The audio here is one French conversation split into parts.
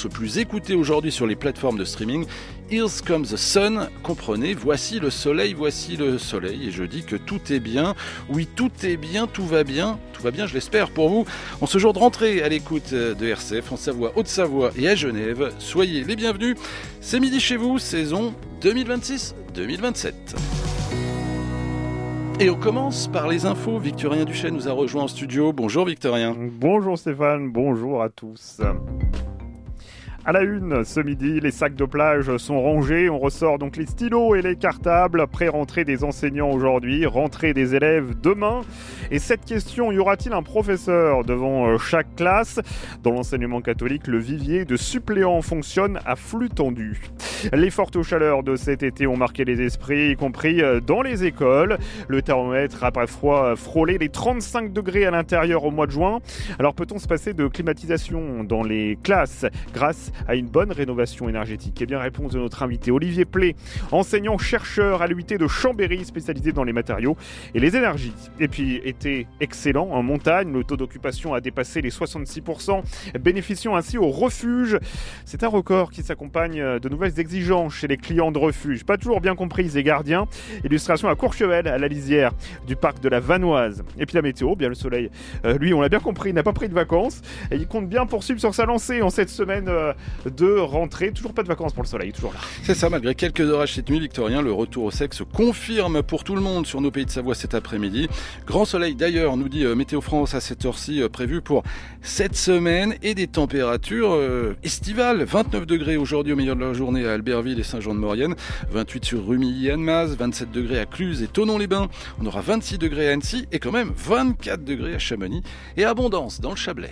le plus écouté aujourd'hui sur les plateformes de streaming. Here Comes the Sun, comprenez, voici le soleil. Et je dis que tout est bien. Oui, tout est bien, tout va bien, je l'espère pour vous. En ce jour de rentrée à l'écoute de RCF en Savoie, Haute-Savoie et à Genève, soyez les bienvenus. C'est midi chez vous, saison 2026-2027. Et on commence par les infos. Victorien Duchesne nous a rejoint en studio. Bonjour Victorien. Bonjour Stéphane, bonjour à tous. À la une, ce midi, les sacs de plage sont rangés. On ressort donc les stylos et les cartables. Pré-rentrée des enseignants aujourd'hui, rentrée des élèves demain. Et cette question, y aura-t-il un professeur devant chaque classe ? Dans l'enseignement catholique, le vivier de suppléants fonctionne à flux tendu. Les fortes chaleurs de cet été ont marqué les esprits, y compris dans les écoles. Le thermomètre a parfois frôlé les 35 degrés à l'intérieur au mois de juin. Alors peut-on se passer de climatisation dans les classes grâce à une bonne rénovation énergétique ? Eh bien, réponse de notre invité Olivier Plé, enseignant-chercheur à l'UIT de Chambéry, spécialisé dans les matériaux et les énergies. Et puis, été excellent en montagne, le taux d'occupation a dépassé les 66%, bénéficiant ainsi au refuge. C'est un record qui s'accompagne de nouvelles exigences chez les clients de refuge, pas toujours bien comprises et gardiens. Illustration à Courchevel, à la lisière du parc de la Vanoise. Et puis la météo, bien le soleil, lui on l'a bien compris, il n'a pas pris de vacances et il compte bien poursuivre sur sa lancée en cette semaine de rentrée. Toujours pas de vacances pour le soleil, toujours là. C'est ça, malgré quelques orages cette nuit, Victorien, le retour au sec se confirme pour tout le monde sur nos pays de Savoie cet après-midi. Grand soleil d'ailleurs, nous dit Météo France à cette heure-ci, prévu pour cette semaine, et des températures estivales. 29 degrés aujourd'hui au milieu de la journée à Albertville et Saint-Jean-de-Maurienne, 28 sur Rumilly-Annemasse, 27 degrés à Cluses et Thonon-les-Bains. On aura 26 degrés à Annecy et quand même 24 degrés à Chamonix et abondance dans le Chablais.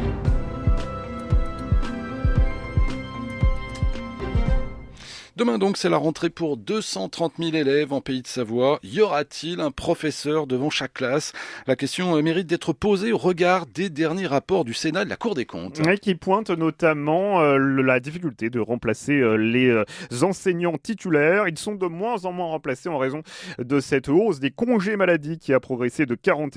Demain donc, c'est la rentrée pour 230 000 élèves en Pays de Savoie. Y aura-t-il un professeur devant chaque classe ? La question mérite d'être posée au regard des derniers rapports du Sénat et de la Cour des comptes. Oui, qui pointe notamment la difficulté de remplacer les enseignants titulaires. Ils sont de moins en moins remplacés en raison de cette hausse des congés maladie qui a progressé de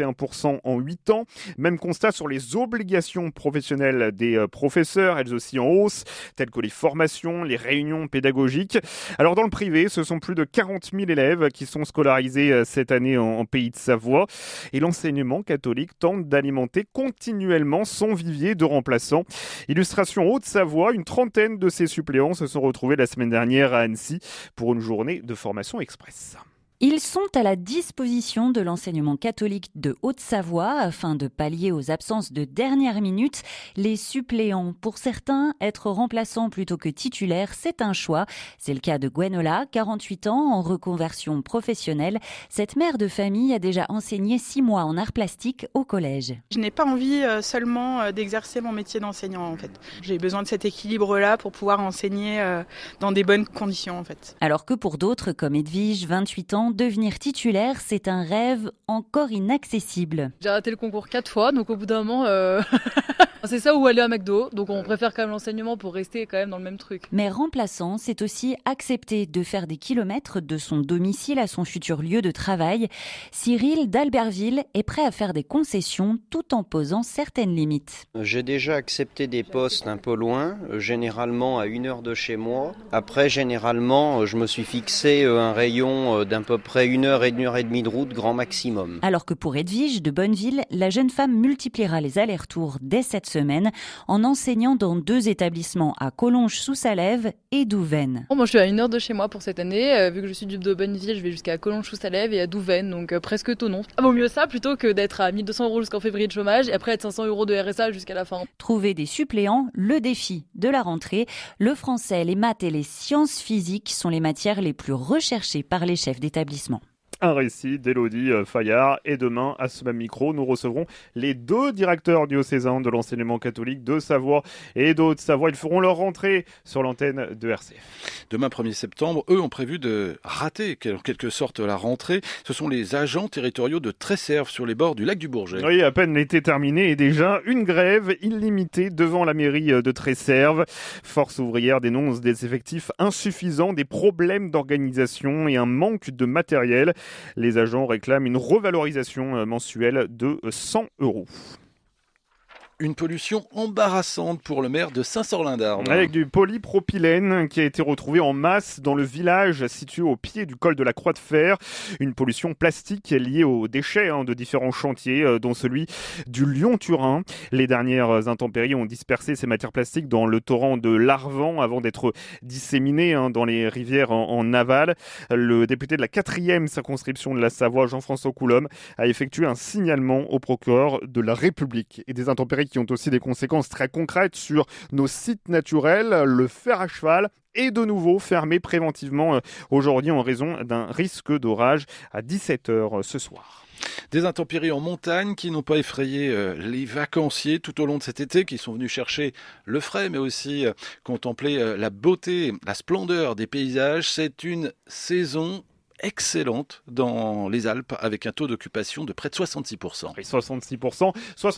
41% en 8 ans. Même constat sur les obligations professionnelles des professeurs, elles aussi en hausse, telles que les formations, les réunions pédagogiques. Alors dans le privé, ce sont plus de 40 000 élèves qui sont scolarisés cette année en Pays de Savoie. Et l'enseignement catholique tente d'alimenter continuellement son vivier de remplaçants. Illustration Haute-Savoie, une trentaine de ces suppléants se sont retrouvés la semaine dernière à Annecy pour une journée de formation express. Ils sont à la disposition de l'enseignement catholique de Haute-Savoie afin de pallier aux absences de dernière minute. Les suppléants, pour certains, être remplaçants plutôt que titulaires, c'est un choix. C'est le cas de Gwenola, 48 ans, en reconversion professionnelle. Cette mère de famille a déjà enseigné 6 mois en art plastique au collège. Je n'ai pas envie seulement d'exercer mon métier d'enseignant en fait. J'ai besoin de cet équilibre-là pour pouvoir enseigner dans des bonnes conditions en fait. Alors que pour d'autres, comme Edwige, 28 ans, devenir titulaire, c'est un rêve encore inaccessible. J'ai raté le concours 4 fois, donc au bout d'un moment, c'est ça ou aller à McDo. Donc on préfère quand même l'enseignement pour rester quand même dans le même truc. Mais remplaçant, c'est aussi accepter de faire des kilomètres de son domicile à son futur lieu de travail. Cyril d'Albertville est prêt à faire des concessions tout en posant certaines limites. J'ai déjà accepté des postes un peu loin, généralement à 1 heure de chez moi. Après, généralement, je me suis fixé un rayon d'à peu près 1 heure et 1 heure et demie de route, grand maximum. Alors que pour Edwige de Bonneville, la jeune femme multipliera les allers-retours dès cette semaine en enseignant dans 2 établissements à Collonges-sous-Salève et Douvaine. Moi je suis à 1 heure de chez moi pour cette année, vu que je suis de Bonneville, je vais jusqu'à Collonges-sous-Salève et à Douvaine, donc presque Thonon. Vaut mieux ça plutôt que d'être à 1 200 € jusqu'en février de chômage et après être 500 € de RSA jusqu'à la fin. Trouver des suppléants, le défi de la rentrée. Le français, les maths et les sciences physiques sont les matières les plus recherchées par les chefs d'établissement. Un récit d'Élodie Fayard. Et demain, à ce même micro, nous recevrons les 2 directeurs diocésains de l'enseignement catholique de Savoie et d'Haute-Savoie. Ils feront leur rentrée sur l'antenne de RCF. Demain, 1er septembre, eux ont prévu de rater en quelque sorte la rentrée. Ce sont les agents territoriaux de Tresserve sur les bords du lac du Bourget. Oui, à peine l'été terminé et déjà une grève illimitée devant la mairie de Tresserve. Force ouvrière dénonce des effectifs insuffisants, des problèmes d'organisation et un manque de matériel. Les agents réclament une revalorisation mensuelle de 100 €. Une pollution embarrassante pour le maire de Saint-Sorlin-d'Arve. Avec du polypropylène qui a été retrouvé en masse dans le village situé au pied du col de la Croix de Fer. Une pollution plastique liée aux déchets de différents chantiers, dont celui du Lyon-Turin. Les dernières intempéries ont dispersé ces matières plastiques dans le torrent de l'Arvan avant d'être disséminées dans les rivières en aval. Le député de la 4e circonscription de la Savoie, Jean-François Coulombe, a effectué un signalement au procureur de la République. Et des intempéries qui ont aussi des conséquences très concrètes sur nos sites naturels, le fer à cheval est de nouveau fermé préventivement aujourd'hui en raison d'un risque d'orage à 17h ce soir. Des intempéries en montagne qui n'ont pas effrayé les vacanciers tout au long de cet été, qui sont venus chercher le frais, mais aussi contempler la beauté, la splendeur des paysages. C'est une saison excellente dans les Alpes, avec un taux d'occupation de près de 66%. Et 66%,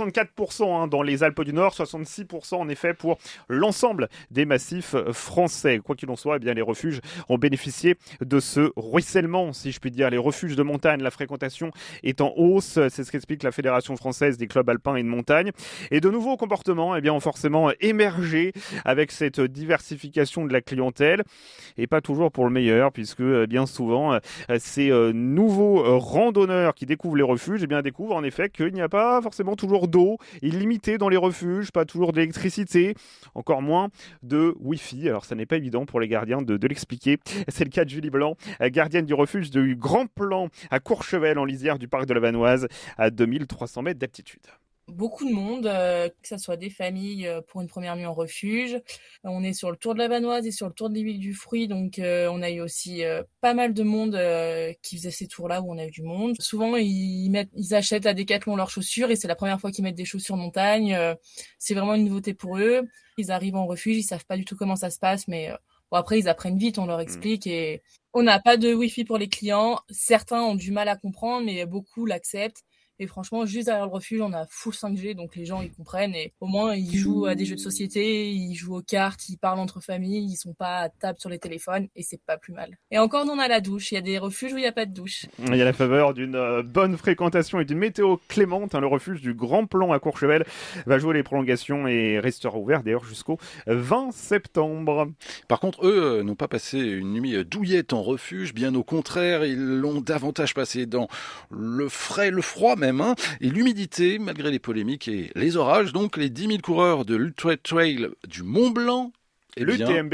64% dans les Alpes du Nord, 66% en effet pour l'ensemble des massifs français. Quoi qu'il en soit, les refuges ont bénéficié de ce ruissellement, si je puis dire. Les refuges de montagne, la fréquentation est en hausse, c'est ce qu'explique la Fédération française des clubs alpins et de montagne. Et de nouveaux comportements ont forcément émergé avec cette diversification de la clientèle, et pas toujours pour le meilleur, puisque bien souvent ces nouveaux randonneurs qui découvrent les refuges découvrent en effet qu'il n'y a pas forcément toujours d'eau illimitée dans les refuges, pas toujours d'électricité, encore moins de Wi-Fi. Alors ça n'est pas évident pour les gardiens de l'expliquer. C'est le cas de Julie Blanc, gardienne du refuge du Grand Plan à Courchevel en lisière du parc de la Vanoise à 2300 mètres d'altitude. Beaucoup de monde, que ce soit des familles pour une première nuit en refuge. On est sur le tour de la Vanoise et sur le tour de l'île du Fruit, donc on a eu aussi pas mal de monde qui faisait ces tours-là où on a eu du monde. Souvent, ils achètent à Decathlon leurs chaussures et c'est la première fois qu'ils mettent des chaussures montagne. C'est vraiment une nouveauté pour eux. Ils arrivent en refuge, ils savent pas du tout comment ça se passe, mais après ils apprennent vite, on leur explique et on n'a pas de Wi-Fi pour les clients. Certains ont du mal à comprendre, mais beaucoup l'acceptent. Et franchement, juste derrière le refuge, on a full 5G, donc les gens, ils comprennent. Et au moins, ils jouent à des jeux de société, ils jouent aux cartes, ils parlent entre familles, ils sont pas à table sur les téléphones, et c'est pas plus mal. Et encore, on a la douche. Il y a des refuges où il n'y a pas de douche. Il y a la faveur d'une bonne fréquentation et d'une météo clémente. Le refuge du Grand Plan à Courchevel va jouer les prolongations et restera ouvert d'ailleurs jusqu'au 20 septembre. Par contre, eux n'ont pas passé une nuit douillette en refuge, bien au contraire, ils l'ont davantage passé dans le frais, le froid même, et l'humidité, malgré les polémiques et les orages. Donc les 10 000 coureurs de l'Ultra Trail du Mont Blanc et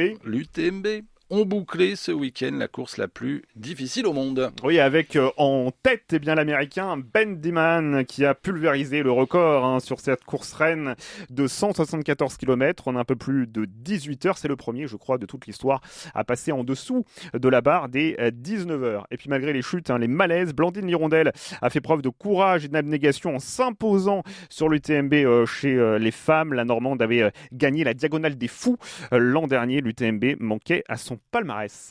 l'UTMB ont bouclé ce week-end la course la plus difficile au monde. Oui, avec en tête l'Américain Ben Diman qui a pulvérisé le record sur cette course reine de 174 km en un peu plus de 18 heures. C'est le premier, je crois, de toute l'histoire à passer en dessous de la barre des 19 heures. Et puis malgré les chutes, les malaises, Blandine Lirondelle a fait preuve de courage et d'abnégation en s'imposant sur l'UTMB chez les femmes. La Normande avait gagné la Diagonale des Fous l'an dernier. L'UTMB manquait à son palmarès.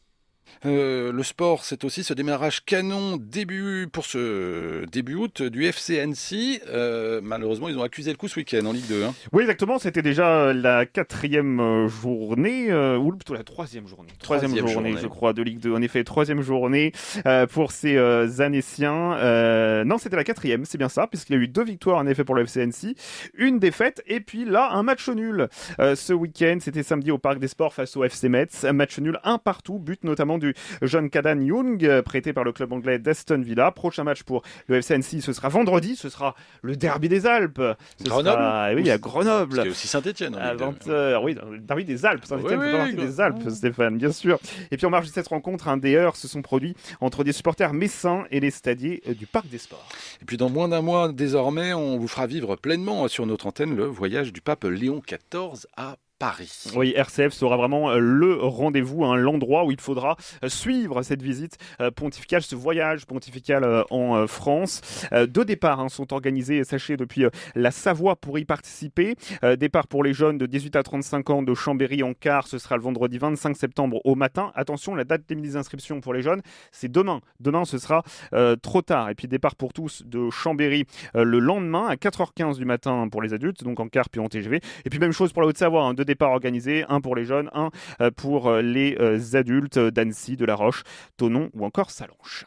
Le sport, c'est aussi ce démarrage canon pour ce début août du FC Annecy. Malheureusement, ils ont accusé le coup ce week-end en Ligue 2. Oui, exactement. C'était déjà la 4e journée, ou plutôt la 3e journée. Troisième journée, je crois, de Ligue 2. En effet, 3e journée pour ces Annéciens. Non, c'était la 4e, c'est bien ça, puisqu'il y a eu 2 victoires en effet pour le FC Annecy, une défaite, et puis là, un match nul. Ce week-end, c'était samedi au Parc des Sports face au FC Metz. Un match nul, 1 partout, but notamment du jeune Cadan Young, prêté par le club anglais d'Aston Villa. Prochain match pour le FC Annecy, ce sera vendredi, ce sera le derby des Alpes. Grenoble à Grenoble. C'est aussi Saint-Etienne. À 20h, oui, derby des Alpes. Saint-Etienne fait partie des Alpes, Stéphane, bien sûr. Et puis en marge de cette rencontre, des heurts se sont produits entre des supporters messins et les stadiers du Parc des Sports. Et puis dans moins d'un mois, désormais, on vous fera vivre pleinement sur notre antenne le voyage du pape Léon XIV à Paris. Oui, RCF sera vraiment le rendez-vous, l'endroit où il faudra suivre cette visite pontificale, ce voyage pontifical en France. 2 départs sont organisés, sachez, depuis la Savoie pour y participer. Départ pour les jeunes de 18 à 35 ans de Chambéry en car, ce sera le vendredi 25 septembre au matin. Attention, la date limite des inscriptions pour les jeunes, c'est demain. Demain, ce sera trop tard. Et puis départ pour tous de Chambéry le lendemain à 4h15 du matin pour les adultes, donc en car puis en TGV. Et puis même chose pour la Haute-Savoie, 2 départs organisés, un pour les jeunes, un pour les adultes d'Annecy, de La Roche, Thonon ou encore Sallanches.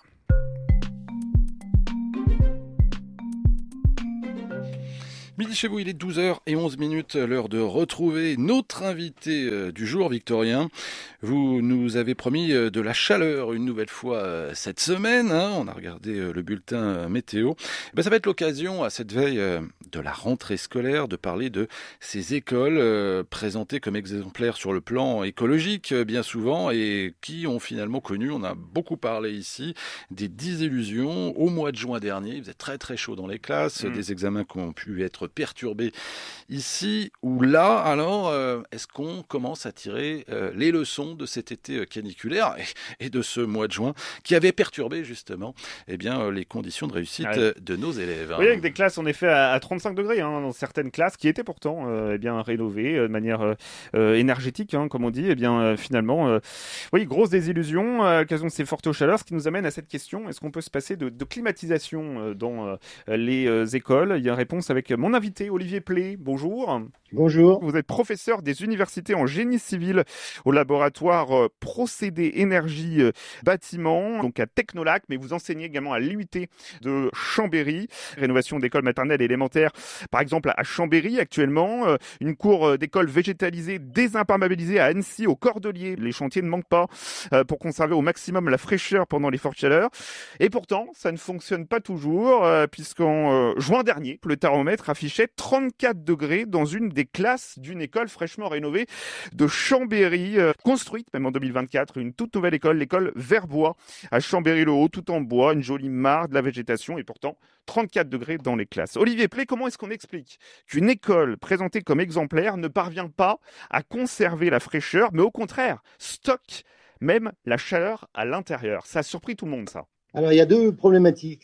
Midi chez vous, il est 12h11, l'heure de retrouver notre invité du jour, Victorien. Vous nous avez promis de la chaleur une nouvelle fois cette semaine. On a regardé le bulletin météo. Ça va être l'occasion, à cette veille de la rentrée scolaire, de parler de ces écoles présentées comme exemplaires sur le plan écologique, bien souvent, et qui ont finalement connu, on a beaucoup parlé ici, des désillusions. Au mois de juin dernier, il faisait très très chaud dans les classes, des examens qui ont pu être perturbés ici ou là. Alors, est-ce qu'on commence à tirer les leçons de cet été caniculaire et de ce mois de juin qui avait perturbé justement les conditions de réussite de nos élèves? Oui, avec des classes en effet à 35 degrés dans certaines classes qui étaient pourtant rénovées de manière énergétique, comme on dit. Finalement, grosse désillusion à l'occasion de ces fortes chaleurs, ce qui nous amène à cette question: est-ce qu'on peut se passer de climatisation dans les écoles? Il y a une réponse avec mon invité Olivier Plé. Bonjour. Bonjour. Vous êtes professeur des universités en génie civil au laboratoire Procédés Énergie Bâtiment, donc à Technolac, mais vous enseignez également à l'UIT de Chambéry. Rénovation d'écoles maternelles et élémentaires, par exemple à Chambéry actuellement. Une cour d'école végétalisée, désimperméabilisée à Annecy, au Cordelier. Les chantiers ne manquent pas pour conserver au maximum la fraîcheur pendant les fortes chaleurs. Et pourtant, ça ne fonctionne pas toujours, puisqu'en juin dernier, le thermomètre affichait 34 degrés dans une des classes d'une école fraîchement rénovée de Chambéry, construite même en 2024, une toute nouvelle école, l'école Verbois, à Chambéry-le-Haut, tout en bois, une jolie mare, de la végétation, et pourtant 34 degrés dans les classes. Olivier Plé, comment est-ce qu'on explique qu'une école présentée comme exemplaire ne parvient pas à conserver la fraîcheur, mais au contraire stocke même la chaleur à l'intérieur? Ça a surpris tout le monde, ça. Alors, il y a deux problématiques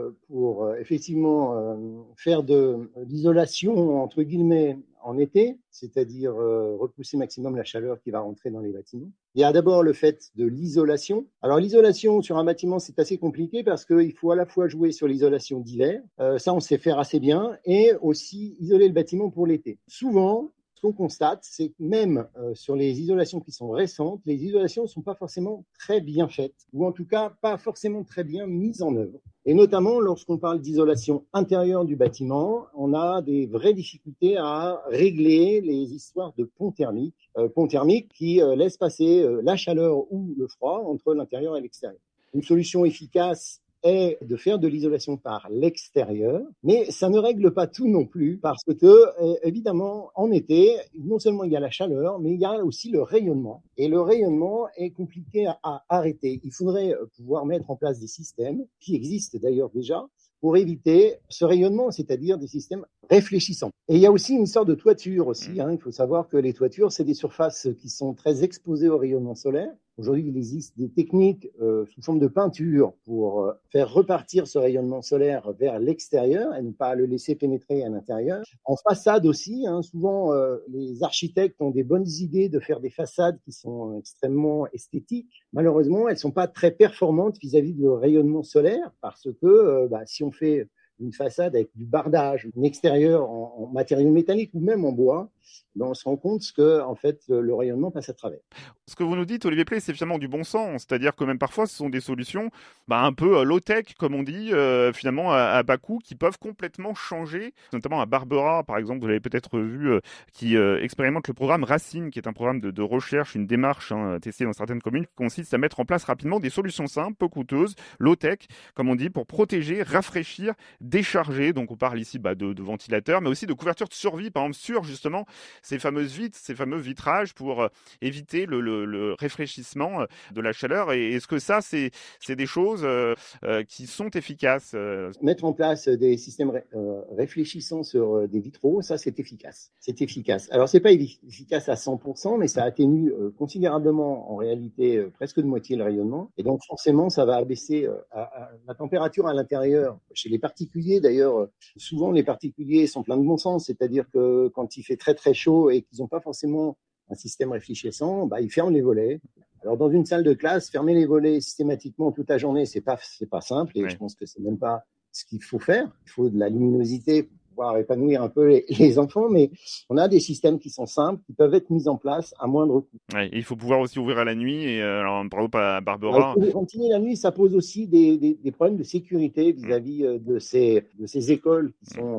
pour effectivement faire de l'isolation, entre guillemets, en été, c'est-à-dire repousser maximum la chaleur qui va rentrer dans les bâtiments. Il y a d'abord le fait de l'isolation. Alors, l'isolation sur un bâtiment, c'est assez compliqué parce qu'il faut à la fois jouer sur l'isolation d'hiver, ça on sait faire assez bien, et aussi isoler le bâtiment pour l'été. Souvent, ce qu'on constate, c'est que même sur les isolations qui sont récentes, les isolations ne sont pas forcément très bien faites, ou en tout cas pas forcément très bien mises en œuvre. Et notamment, lorsqu'on parle d'isolation intérieure du bâtiment, on a des vraies difficultés à régler les histoires de ponts thermiques qui laissent passer la chaleur ou le froid entre l'intérieur et l'extérieur. Une solution efficace est de faire de l'isolation par l'extérieur, mais ça ne règle pas tout non plus, parce que, évidemment, en été, non seulement il y a la chaleur, mais il y a aussi le rayonnement. Et le rayonnement est compliqué à arrêter. Il faudrait pouvoir mettre en place des systèmes, qui existent d'ailleurs déjà, pour éviter ce rayonnement, c'est-à-dire des systèmes réfléchissants. Et il y a aussi une sorte de toiture aussi. Il faut savoir que les toitures, c'est des surfaces qui sont très exposées au rayonnement solaire. Aujourd'hui, il existe des techniques sous forme de peinture pour faire repartir ce rayonnement solaire vers l'extérieur et ne pas le laisser pénétrer à l'intérieur. En façade aussi, souvent les architectes ont des bonnes idées de faire des façades qui sont extrêmement esthétiques. Malheureusement, elles ne sont pas très performantes vis-à-vis du rayonnement solaire parce que si on fait une façade avec du bardage, un extérieur en matériaux métalliques ou même en bois, on se rend compte que en fait, le rayonnement passe à travers. Ce que vous nous dites, Olivier Plé, c'est finalement du bon sens. C'est-à-dire que même parfois, ce sont des solutions un peu low-tech, comme on dit, finalement à bas coût, qui peuvent complètement changer. Notamment à Barbera, par exemple, vous l'avez peut-être vu, qui expérimente le programme Racine, qui est un programme de recherche, une démarche testée dans certaines communes, qui consiste à mettre en place rapidement des solutions simples, peu coûteuses, low-tech, comme on dit, pour protéger, rafraîchir, décharger. Donc on parle ici de ventilateurs, mais aussi de couvertures de survie, par exemple sur justement ces fameuses vitres, ces fameux vitrages pour éviter le réfléchissement de la chaleur. Et est-ce que ça, c'est des choses qui sont efficaces? Mettre en place des systèmes réfléchissants sur des vitraux, ça, c'est efficace. C'est efficace. Alors, c'est pas efficace à 100%, mais ça atténue considérablement, en réalité, presque de moitié le rayonnement. Et donc, forcément, ça va abaisser la température à l'intérieur. Chez les particuliers, d'ailleurs, souvent, les particuliers sont pleins de bon sens. C'est-à-dire que quand il fait très, très chaud et qu'ils n'ont pas forcément un système réfléchissant, ils ferment les volets. Alors, dans une salle de classe, fermer les volets systématiquement toute la journée, c'est pas simple. Et je pense que c'est même pas ce qu'il faut faire. Il faut de la luminosité pour pouvoir épanouir un peu les enfants, mais on a des systèmes qui sont simples, qui peuvent être mis en place à moindre coût. Ouais, et il faut pouvoir aussi ouvrir à la nuit. Et alors, par exemple, à Barbera. Ventiler la nuit, ça pose aussi des problèmes de sécurité vis-à-vis de ces écoles qui sont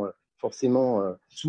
forcément sous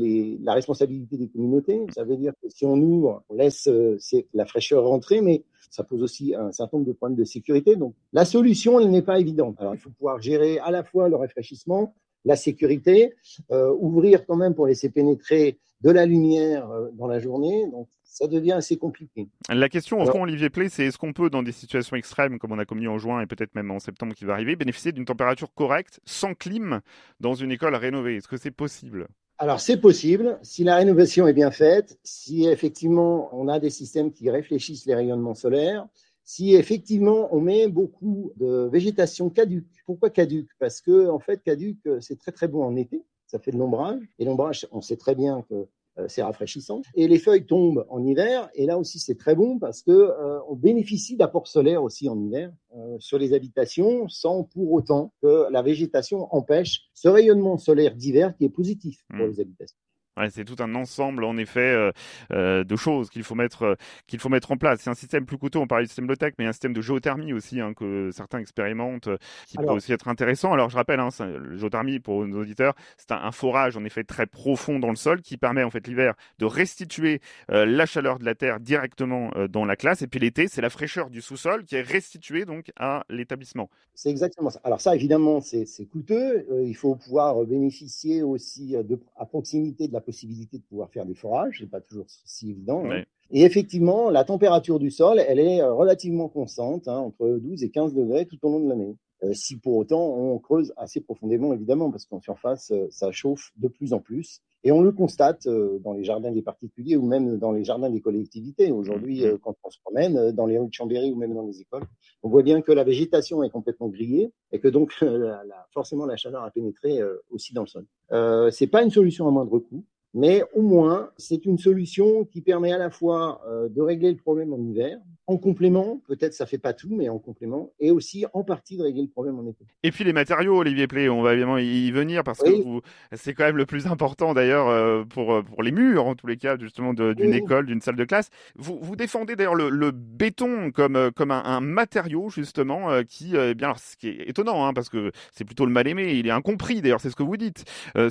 la responsabilité des communautés. Ça veut dire que si on ouvre, on laisse la fraîcheur rentrer, mais ça pose aussi un certain nombre de problèmes de sécurité. Donc la solution, elle n'est pas évidente. Alors il faut pouvoir gérer à la fois le rafraîchissement, la sécurité, ouvrir quand même pour laisser pénétrer de la lumière dans la journée. Donc ça devient assez compliqué. La question, au fond, Olivier Play, c'est est-ce qu'on peut, dans des situations extrêmes, comme on a connu en juin et peut-être même en septembre qui va arriver, bénéficier d'une température correcte, sans clim, dans une école rénovée? Est-ce que c'est possible? Alors, c'est possible, si la rénovation est bien faite, si effectivement on a des systèmes qui réfléchissent les rayonnements solaires, si effectivement on met beaucoup de végétation caduque. Pourquoi caduque? Parce que, en fait, caduque, c'est très très bon en été, ça fait de l'ombrage, et l'ombrage, on sait très bien que c'est rafraîchissant. Et les feuilles tombent en hiver, et là aussi c'est très bon parce que on bénéficie d'apports solaires aussi en hiver sur les habitations, sans pour autant que la végétation empêche ce rayonnement solaire d'hiver qui est positif pour les habitations. Ouais, c'est tout un ensemble, en effet, de choses qu'il faut mettre en place. C'est un système plus coûteux, on parlait du système low-tech, mais un système de géothermie aussi, que certains expérimentent, qui peut aussi être intéressant. Alors, je rappelle, le géothermie, pour nos auditeurs, c'est un forage, en effet, très profond dans le sol, qui permet, en fait, l'hiver, de restituer la chaleur de la terre directement dans la classe. Et puis l'été, c'est la fraîcheur du sous-sol qui est restituée, donc, à l'établissement. C'est exactement ça. Alors ça, évidemment, c'est coûteux. Il faut pouvoir bénéficier aussi à proximité de la possibilité de pouvoir faire des forages. C'est pas toujours si évident. Ouais. Et effectivement, la température du sol, elle est relativement constante, entre 12 et 15 degrés tout au long de l'année. Si pour autant, on creuse assez profondément, évidemment, parce qu'en surface, ça chauffe de plus en plus. Et on le constate dans les jardins des particuliers ou même dans les jardins des collectivités. Aujourd'hui, quand on se promène dans les rues de Chambéry ou même dans les écoles, on voit bien que la végétation est complètement grillée et que donc forcément la chaleur a pénétré aussi dans le sol. C'est pas une solution à moindre coût, mais au moins c'est une solution qui permet à la fois de régler le problème en hiver, en complément, peut-être ça fait pas tout, mais en complément, et aussi en partie de régler le problème en été. Et puis les matériaux, Olivier Play, on va évidemment y venir parce que c'est quand même le plus important d'ailleurs pour les murs, en tous les cas, justement, d'une école, d'une salle de classe. Vous défendez d'ailleurs le béton comme un matériau, justement, qui, alors, ce qui est étonnant, parce que c'est plutôt le mal-aimé, il est incompris d'ailleurs, c'est ce que vous dites,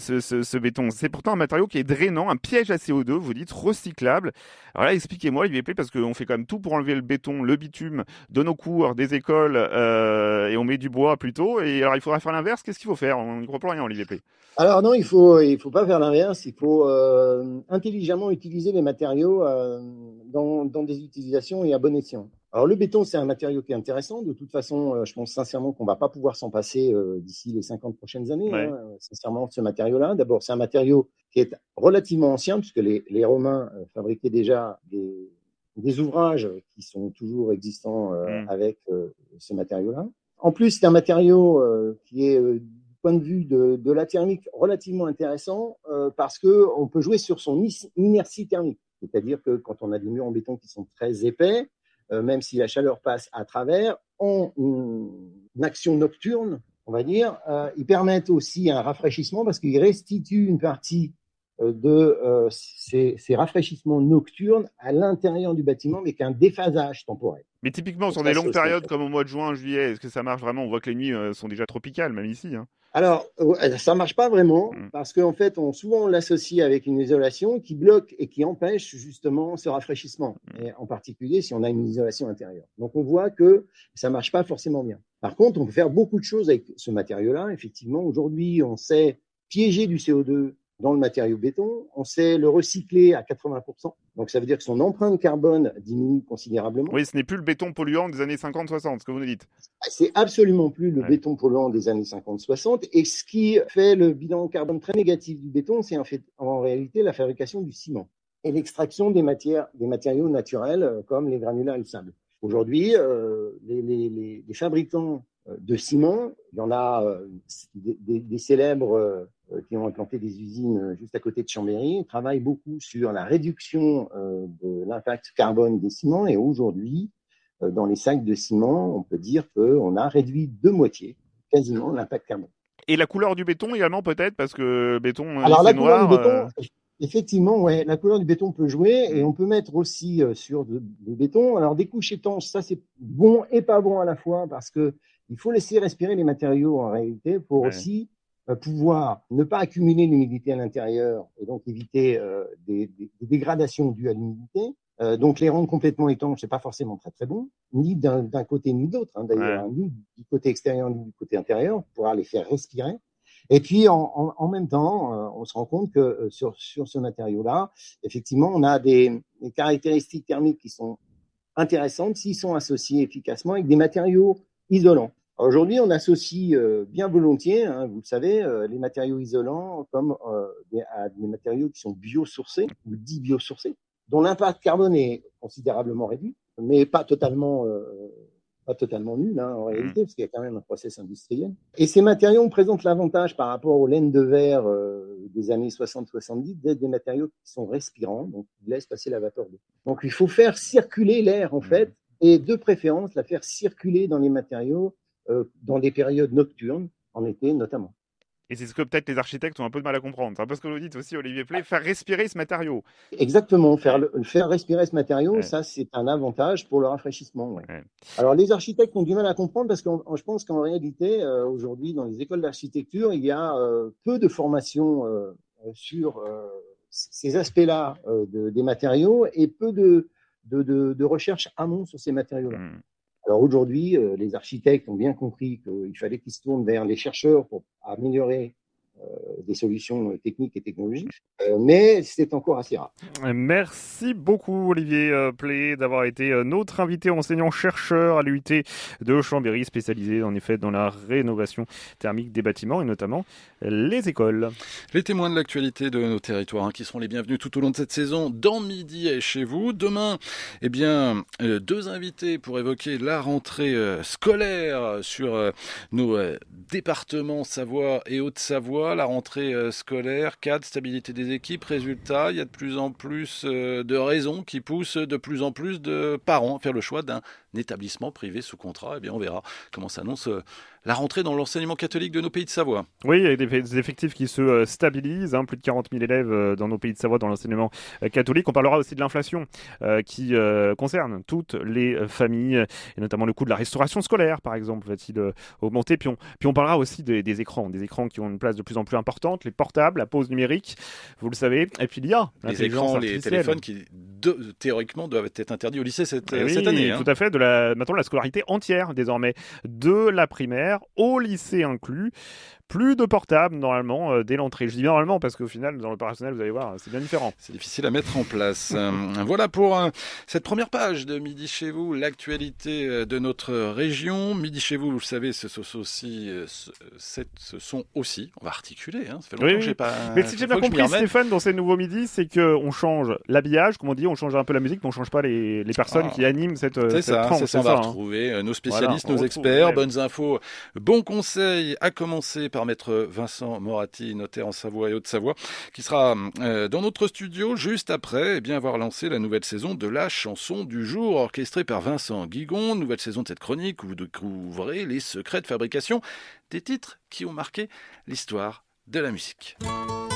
ce béton. C'est pourtant un matériau qui est drainant, un piège à CO2, vous dites recyclable. Alors là, expliquez-moi, Olivier Play, parce qu'on fait quand même tout pour enlever le béton, le bitume de nos cours, des écoles, et on met du bois plutôt. Et alors, il faudra faire l'inverse. Qu'est-ce qu'il faut faire? On n'y croit plus rien, Olivier Play. Alors non, il faut pas faire l'inverse. Il faut intelligemment utiliser les matériaux dans des utilisations et à bon escient. Alors le béton, c'est un matériau qui est intéressant. De toute façon, je pense sincèrement qu'on va pas pouvoir s'en passer d'ici les 50 prochaines années. Sincèrement, ce matériau-là. D'abord, c'est un matériau qui est relativement ancien, puisque les Romains fabriquaient déjà des ouvrages qui sont toujours existants avec ce matériau-là. En plus, c'est un matériau qui est, du point de vue de la thermique, relativement intéressant parce qu'on peut jouer sur son inertie thermique. C'est-à-dire que quand on a des murs en béton qui sont très épais, même si la chaleur passe à travers, en une action nocturne, on va dire, ils permettent aussi un rafraîchissement parce qu'ils restituent une partie de ces rafraîchissements nocturnes à l'intérieur du bâtiment, mais qu'un déphasage temporel. Mais typiquement, sur des longues périodes comme au mois de juin, juillet, est-ce que ça marche vraiment? On voit que les nuits sont déjà tropicales, même ici. Alors, ça marche pas vraiment, parce qu'en fait, souvent on l'associe avec une isolation qui bloque et qui empêche justement ce rafraîchissement, et en particulier si on a une isolation intérieure. Donc on voit que ça marche pas forcément bien. Par contre, on peut faire beaucoup de choses avec ce matériau-là. Effectivement, aujourd'hui, on sait piéger du CO2 dans le matériau béton, on sait le recycler à 80%. Donc ça veut dire que son empreinte carbone diminue considérablement. Oui, ce n'est plus le béton polluant des années 50-60, ce que vous nous dites. C'est absolument plus le béton polluant des années 50-60. Et ce qui fait le bilan carbone très négatif du béton, c'est en réalité la fabrication du ciment et l'extraction des matériaux naturels comme les granulats et le sable. Aujourd'hui, les fabricants de ciment, il y en a des célèbres qui ont implanté des usines juste à côté de Chambéry, ils travaillent beaucoup sur la réduction de l'impact carbone des ciments. Et aujourd'hui, dans les sacs de ciment, on peut dire qu'on a réduit de moitié quasiment l'impact carbone. Et la couleur du béton également peut-être, parce que béton, alors c'est la couleur noir. Du béton, effectivement, la couleur du béton peut jouer et on peut mettre aussi sur de béton. Alors des couches étanches, ça c'est bon et pas bon à la fois parce que il faut laisser respirer les matériaux en réalité pour aussi pouvoir ne pas accumuler l'humidité à l'intérieur et donc éviter des dégradations dues à l'humidité. Donc les rendre complètement étanches, c'est pas forcément très très bon, ni d'un côté ni de l'autre, hein, d'ailleurs, ni du côté extérieur ni du côté intérieur, pour pouvoir les faire respirer. Et puis en même temps, on se rend compte que sur ce matériau-là, effectivement, on a des caractéristiques thermiques qui sont intéressantes s'ils sont associés efficacement avec des matériaux isolants. Aujourd'hui, on associe bien volontiers, hein, vous le savez, les matériaux isolants comme à des matériaux qui sont biosourcés ou dits biosourcés, dont l'impact carbone est considérablement réduit, mais pas totalement nul, hein, en réalité, parce qu'il y a quand même un process industriel. Et ces matériaux présentent l'avantage par rapport aux laines de verre des années 60-70 d'être des matériaux qui sont respirants, donc qui laissent passer la vapeur d'eau. Donc il faut faire circuler l'air, en fait, et de préférence la faire circuler dans les matériaux dans des périodes nocturnes, en été notamment. Et c'est ce que peut-être les architectes ont un peu de mal à comprendre. C'est un peu ce que vous dites aussi, Olivier Play, faire respirer ce matériau. Exactement, faire respirer ce matériau, ça c'est un avantage pour le rafraîchissement. Ouais. Alors les architectes ont du mal à comprendre parce que je pense qu'en réalité, aujourd'hui, dans les écoles d'architecture, il y a peu de formation sur ces aspects-là des matériaux et peu de recherche amont sur ces matériaux-là. Alors aujourd'hui, les architectes ont bien compris qu'il fallait qu'ils se tournent vers les chercheurs pour améliorer des solutions techniques et technologiques, mais c'est encore assez rare. Merci beaucoup Olivier Play d'avoir été notre invité enseignant-chercheur à l'UIT de Chambéry, spécialisé en effet dans la rénovation thermique des bâtiments et notamment les écoles. Les témoins de l'actualité de nos territoires qui seront les bienvenus tout au long de cette saison dans Midi et chez vous. Demain, deux invités pour évoquer la rentrée scolaire sur nos départements Savoie et Haute-Savoie. La rentrée scolaire, cadre, stabilité des équipes, résultat, il y a de plus en plus de raisons qui poussent de plus en plus de parents à faire le choix d'un établissement privé sous contrat. Eh bien, on verra comment s'annonce la rentrée dans l'enseignement catholique de nos pays de Savoie. Oui, il y a des effectifs qui se stabilisent, plus de 40 000 élèves dans nos pays de Savoie dans l'enseignement catholique. On parlera aussi de l'inflation qui concerne toutes les familles, et notamment le coût de la restauration scolaire, par exemple, va-t-il augmenter. Puis on parlera aussi des écrans qui ont une place de plus en plus importante, les portables, la pause numérique, vous le savez. Et puis il y a les écrans, les téléphones qui théoriquement doivent être interdits au lycée cette année. Tout à fait, maintenant la scolarité entière désormais, de la primaire au lycée inclus. Plus de portables, normalement, dès l'entrée. Je dis bien normalement, parce qu'au final, dans l'opérationnel, vous allez voir, c'est bien différent. C'est difficile à mettre en place. Voilà pour cette première page de Midi chez vous, l'actualité de notre région. Midi chez vous, vous le savez, ce sont aussi, on va articuler, ça fait longtemps que j'ai pas... Mais si j'ai bien compris, Stéphane, dans ces nouveaux midis, c'est qu'on change l'habillage, comme on dit, on change un peu la musique, mais on change pas les personnes qui animent cette tranche. C'est ça, on va retrouver nos spécialistes, nos experts, bonnes infos, bons conseils, à commencer par maître Vincent Moratti, notaire en Savoie et Haute-Savoie, qui sera dans notre studio juste après avoir lancé la nouvelle saison de la chanson du jour, orchestrée par Vincent Guigon. Nouvelle saison de cette chronique où vous découvrez les secrets de fabrication des titres qui ont marqué l'histoire de la musique.